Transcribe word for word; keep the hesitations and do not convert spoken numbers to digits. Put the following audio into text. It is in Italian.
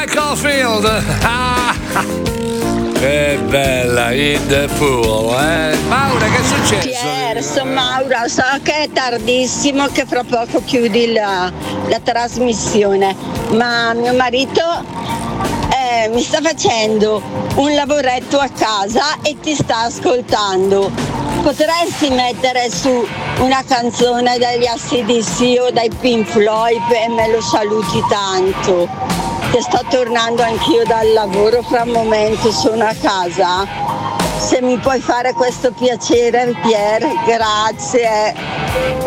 Michael Field. Che bella, in the pool, eh? Maura, che è successo? Pier, sono Maura, so che è tardissimo, che fra poco chiudi la, la trasmissione, ma mio marito eh, mi sta facendo un lavoretto a casa e ti sta ascoltando. Potresti mettere su una canzone dagli A C D C o dai Pink Floyd e me lo saluti tanto? Che sto tornando anch'io dal lavoro, fra un momento sono a casa. Se mi puoi fare questo piacere, Pier, grazie.